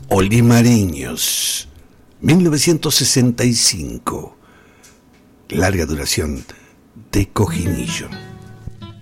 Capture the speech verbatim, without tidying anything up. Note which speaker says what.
Speaker 1: Olimareños, mil novecientos sesenta y cinco, larga duración de Cojinillo.